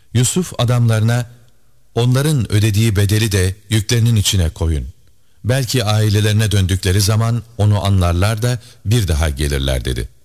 Yusuf adamlarına, onların ödediği bedeli de yüklerinin içine koyun. Belki ailelerine döndükleri zaman onu anlarlar da bir daha gelirler dedi.